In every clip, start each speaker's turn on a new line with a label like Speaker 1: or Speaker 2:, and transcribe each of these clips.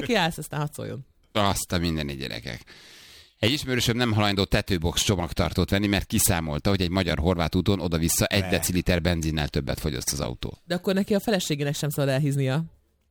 Speaker 1: neki állsz, aztán hadd szóljon.
Speaker 2: Azt a mindeni gyerekek. Egy ismerősöm nem hajlandó tetőbox csomagtartót venni, mert kiszámolta, hogy egy magyar-horvát úton oda-vissza 1 deciliter benzinnel többet fogyaszt az autó.
Speaker 1: De akkor neki a feleségének sem szabad elhíznia.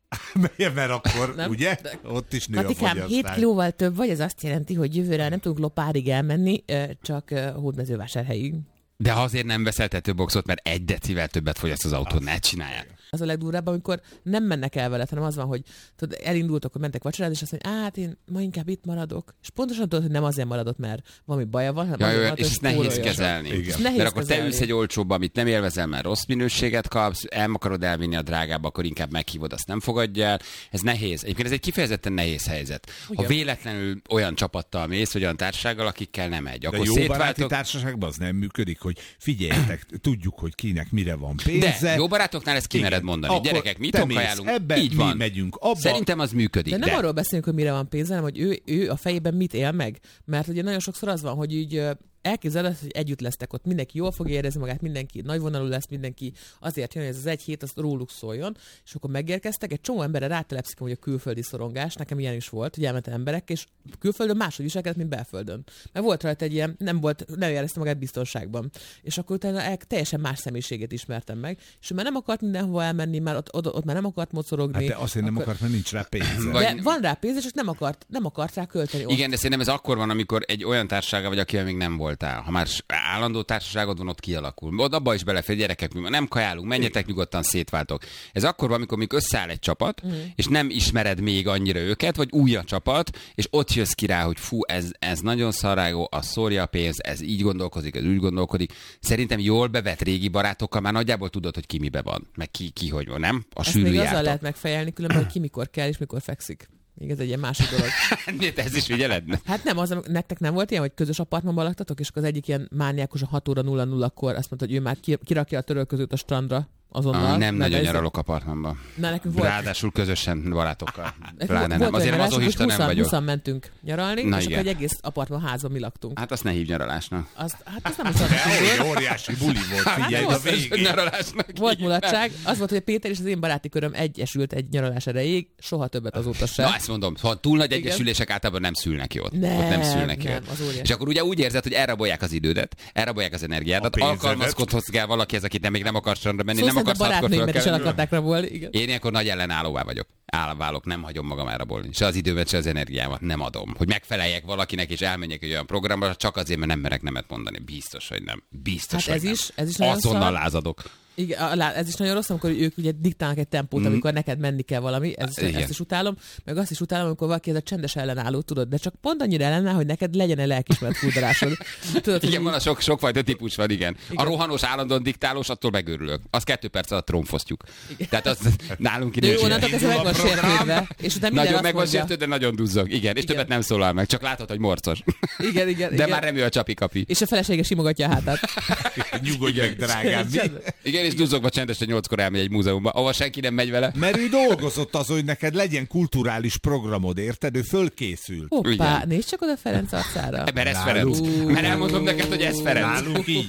Speaker 3: Mert akkor, nem? Ugye? Ott is nő a fogyasztás.
Speaker 1: 7 kilóval több vagy, ez azt jelenti, hogy jövőre nem tudunk Lopárig elmenni, csak Hódmezővásárhelyig.
Speaker 2: De azért nem veszel tetőboxot, mert 1 decivel többet fogyaszt az autó, ne csinálják.
Speaker 1: Az a legdurvább, amikor nem mennek el veled, hanem az van, hogy tudod, elindultok, hogy mentek vacsorázni, és azt mondja, hát én ma inkább itt maradok. És pontosan tudod, hogy nem azért maradott, mert valami baja van, hanem
Speaker 2: azért és ezt nehéz kezelni. Mert akkor te ülsz egy olcsóba, amit nem élvezel, mert rossz minőséget kapsz, el akarod elvinni a drágába, akkor inkább meghívod, azt nem fogadja el. Ez nehéz. Egyébként ez egy kifejezetten nehéz helyzet. Ha véletlenül olyan csapattal mész, vagy olyan társasággal, akikkel nem egy, akkor
Speaker 3: jó baráti társaságban az nem működik, hogy figyeljetek, tudjuk, hogy kinek mire van pénze.
Speaker 2: De jó barátoknál ezt kimered mondani. Akkor gyerekek, mit ajánlunk?
Speaker 3: Ebben, így van. Mi megyünk abba.
Speaker 2: Szerintem az működik.
Speaker 1: De nem arról beszélünk, hogy mire van pénze, hanem hogy ő a fejében mit él meg. Mert ugye nagyon sokszor az van, hogy így elképzeled, hogy együtt lesztek ott, mindenki jól fogja érezni magát, mindenki nagyvonalú lesz, mindenki azért jön, hogy ez az egy hét, az róluk szóljon, és akkor megérkeztek, egy csomó emberre rátelepszik, hogy a külföldi szorongás, nekem ilyen is volt, hogy elmentem emberek, és külföldön máshogy viselkedett, mint belföldön. Mert volt rajta egy ilyen, nem érezte magát biztonságban. És akkor utána teljesen más személyiségét ismertem meg, és ő már nem akart mindenhova elmenni, már ott már nem akart mocorogni.
Speaker 3: Hát de azért nem akart, mert nincs rá pénze.
Speaker 1: De van rá pénz, és nem akart rá költeni.
Speaker 2: Igen, de szerintem ez akkor van, amikor egy olyan társasága vagy, akivel még nem voltál. Ha már állandó társaságod van, ott kialakul. Ott abba is belefér, gyerekek, mi nem kajálunk, menjetek nyugodtan, szétváltok. Ez akkor van, amikor még összeáll egy csapat, és nem ismered még annyira őket, vagy új a csapat, és ott jössz ki rá, hogy fú, ez nagyon szarágó, az szórja a pénz, ez így gondolkozik, ez úgy gondolkodik. Szerintem jól bevett régi barátokkal már nagyjából tudod, hogy ki mibe van, meg ki hogy van, nem? A
Speaker 1: sűrű járta. Ezt még azzal lehet megfejelni, különben, hogy ki mikor kell, és mikor fekszik. Még ez egy ilyen másik dolog.
Speaker 2: Ez is figyeled?
Speaker 1: Hát nem, nektek nem volt ilyen, hogy közös apartmanban laktatok, és akkor az egyik ilyen mániákus a 6 óra 00-kor azt mondta, hogy ő már kirakja a törölközőt a strandra azonnal.
Speaker 2: Nem nagyon nyaralok apartmanban. Ráadásul közösen barátokkal. Pláne nem. Azért mazochista nem vagyok.
Speaker 1: 20-an mentünk nyaralni, és akkor egy egész apartman házban mi laktunk.
Speaker 2: Hát azt ne hívj nyaralásnak.
Speaker 1: Hát az nem az
Speaker 3: óriási buli volt, figyelj, a végén.
Speaker 1: Volt mulatság. Az volt, hogy a Péter és az én baráti köröm egyesült egy nyaralás erejéig, soha többet azóta sem.
Speaker 2: Na ezt mondom, ha túl nagy egyesülések általában nem szülnek jót. Nem szülnek jót. És akkor ugye úgy érzed, hogy elrabolják az idődet, elrabolják az energiádat, alkalmazkodhatsz kell valakihez, akit még nem akar strandra menni, nem akarsz
Speaker 1: barátnőimet is el akarták rabolni, igen.
Speaker 2: Én ilyenkor nagy ellenállóvá vagyok. Állválok, nem hagyom magam elrabolni. Se az időmet, se az energiámat nem adom. Hogy megfeleljek valakinek és elmenjek egy olyan programra, csak azért, mert nem merek nemet mondani. Biztos, hogy nem. Biztos,
Speaker 1: hát
Speaker 2: hogy
Speaker 1: ez is nagyon
Speaker 2: azonnal lázadok.
Speaker 1: Igen, ez is nagyon rossz, amikor ők ugye diktálnak egy tempót, amikor neked menni kell valami, ezt is utálom, meg azt is utálom, amikor valaki ez a csendes ellenálló, tudod, de csak pont annyira ellenáll, hogy neked legyen egy lelkismert fúrdarásod.
Speaker 2: Igen, van a sokfajta típus van, igen. A rohanós, állandóan diktálós, attól megőrülök. Az 2 perc alatt trónfosztjuk. Tehát az nálunk idő.
Speaker 1: Ő onnantól kezdve meg van sértődve, és utána minden
Speaker 2: nagyon meg van sértődve, de nagyon duzzog. Igen, és többet nem szólal meg, csak látod, hogy morcos.
Speaker 1: Igen.
Speaker 2: De már nem ő a csapi-kapi.
Speaker 1: És a felesége simogatja a hátát.
Speaker 3: Nyugodj meg, drágám.
Speaker 2: Igen, és duzzogva csendesen 8-kor elmegy egy múzeumba, ahol senki nem megy vele.
Speaker 3: Mert ő dolgozott az, hogy neked legyen kulturális programod, érted? Ő fölkészült.
Speaker 1: Hoppá, nézd csak oda Ferenc arcára.
Speaker 2: Mert ez Ferenc. Mert elmondom neked, hogy ez Ferenc.
Speaker 3: Nálunk így.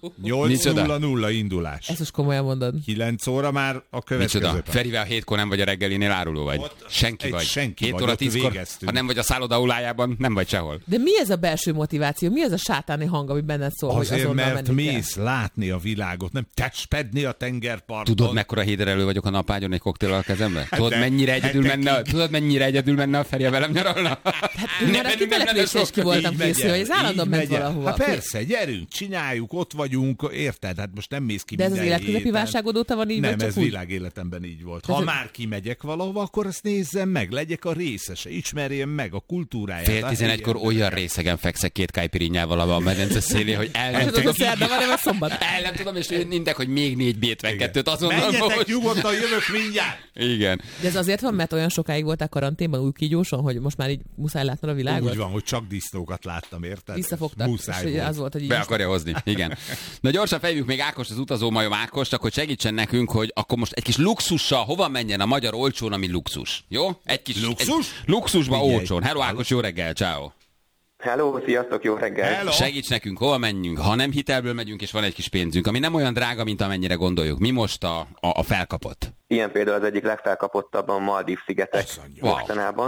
Speaker 3: 8:00 indulás.
Speaker 1: Ezt most komolyan mondod.
Speaker 3: 9 óra már a következő.
Speaker 2: Ferivel 7-kor nem vagy a reggelinél, áruló vagy. Senki vagy. 7 óra 10-kor, ha nem vagy a szállodaulájában, nem vagy sehol.
Speaker 1: De mi ez a belső motiváció? Mi ez a sátáni hang, ami benned szól,
Speaker 3: azért,
Speaker 1: hogy azonnal
Speaker 3: mert mész látni a világot, nem testpedni a tengerparton.
Speaker 2: Tudod, mekkora héderelő vagyok a napágyon egy koktéllal a kezembe? Tudod, mennyire egyedül menne a Feri velem nyaralna?
Speaker 1: Hát én már a kitelepülésre is ki voltam készülve, hogy ez állandóan ment valahova.
Speaker 3: Hát persze, gyerünk, csináljuk, ott vagyunk, érted? Hát most nem mész ki minden
Speaker 1: héten. De ez az életközepi válságod óta van így?
Speaker 3: Nem, ez világéletemben így volt. Ha már kimegyek valahova, akkor azt nézzem meg, legyek a részese, ismerjem meg a kultúráját.
Speaker 2: 10:30-kor olyan részegen fekszek 2 caipirinhával a medence szélén, hogy el nem tudom, és indek, hogy még 4 B52-t azonnal.
Speaker 3: Menjetek nyugodtan, jövök mindjárt!
Speaker 2: Igen.
Speaker 1: De ez azért van, mert olyan sokáig voltál karanténban új kígyóson, hogy most már így muszáj látnod a világot?
Speaker 3: Úgy van, hogy csak disznókat láttam, érted?
Speaker 1: Visszafogtak.
Speaker 3: Muszáj
Speaker 1: az volt, hogy
Speaker 2: be akarja hozni, igen. Na gyorsan fejlődjük még Ákost, az utazómajom Ákost, akkor segítsen nekünk, hogy akkor most egy kis luxussal hova menjen a magyar olcsón, ami luxus. Jó? Egy kis
Speaker 3: luxus?
Speaker 2: Luxusba olcsón. Hello Ákos, jó reggel, ciao.
Speaker 4: Hello, sziasztok, jó reggel!
Speaker 2: Hello. Segíts nekünk, hol menjünk, ha nem hitelből megyünk, és van egy kis pénzünk, ami nem olyan drága, mint amennyire gondoljuk. Mi most a felkapott?
Speaker 4: Ilyen például az egyik legfelkapottabb a Maldív-szigetek mostanában.